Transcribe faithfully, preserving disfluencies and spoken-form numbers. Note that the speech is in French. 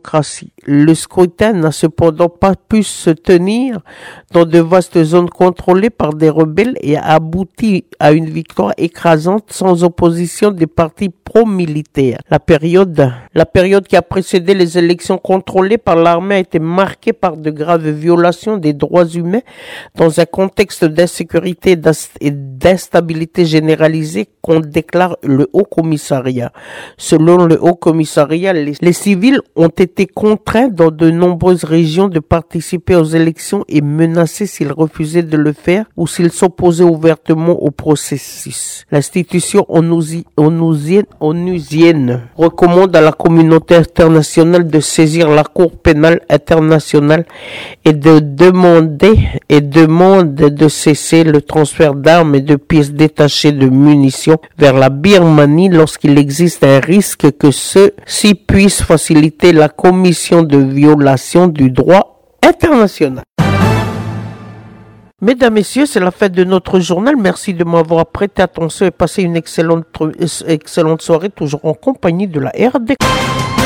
démocratie. Le scrutin n'a cependant pas pu se tenir dans de vastes zones contrôlées par des rebelles et a abouti à une victoire écrasante sans opposition des partis pro-militaires. La période, la période qui a précédé les élections contrôlées par l'armée a été marquée par de graves violations des droits humains dans un contexte d'insécurité et d'instabilité généralisée qu'on déclare le Haut Commissariat. Selon le Haut Commissariat, les, les civils ont été contraints dans de nombreuses régions de participer aux élections et menacés s'ils refusaient de le faire ou s'ils s'opposaient ouvertement au processus. L'institution onusi, onusienne, onusienne recommande à la communauté internationale de saisir la Cour pénale internationale et de demander et demande de cesser le transfert d'armes et de pièces détachées de munitions vers la Birmanie lorsqu'il existe un risque que ceux-ci puissent faciliter la commission de violation du droit international. Mesdames, Messieurs, c'est la fin de notre journal. Merci de m'avoir prêté attention et passé une excellente, excellente soirée, toujours en compagnie de la R D.